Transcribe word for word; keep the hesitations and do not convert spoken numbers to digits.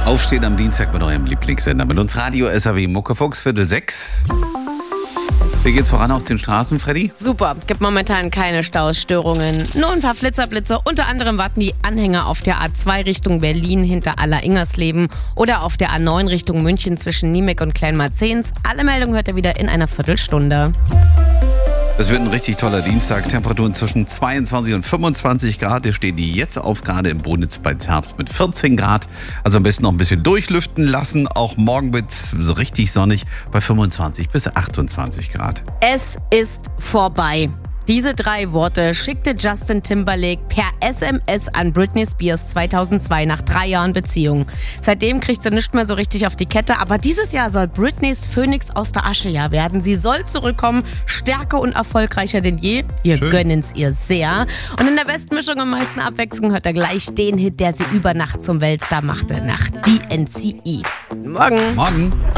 Aufstehen am Dienstag mit eurem Lieblingssender. Mit uns Radio S A W Muckefuchs, Viertel sechs. Wie geht's voran auf den Straßen, Freddy? Super, gibt momentan keine Stausstörungen. Nur ein paar Flitzerblitze. Unter anderem warten die Anhänger auf der A zwei Richtung Berlin hinter Aller-Ingersleben oder auf der A neun Richtung München zwischen Niemek und Kleinmarzens. Alle Meldungen hört ihr wieder in einer Viertelstunde. Es wird ein richtig toller Dienstag. Temperaturen zwischen zweiundzwanzig und fünfundzwanzig Grad. Wir stehen jetzt auf, gerade im Bonitz bei Zerbst mit vierzehn Grad. Also am besten noch ein bisschen durchlüften lassen. Auch morgen wird es so richtig sonnig bei fünfundzwanzig bis achtundzwanzig Grad. Es ist vorbei. Diese drei Worte schickte Justin Timberlake per S M S an Britney Spears zweitausendzwei nach drei Jahren Beziehung. Seitdem kriegt sie nicht mehr so richtig auf die Kette, aber dieses Jahr soll Britneys Phönix aus der Asche ja werden. Sie soll zurückkommen, stärker und erfolgreicher denn je. Wir Schön. gönnen's ihr sehr. Und in der besten Mischung am meisten Abwechslung hört er gleich den Hit, der sie über Nacht zum Weltstar machte, nach D N C E. Morgen. Morgen.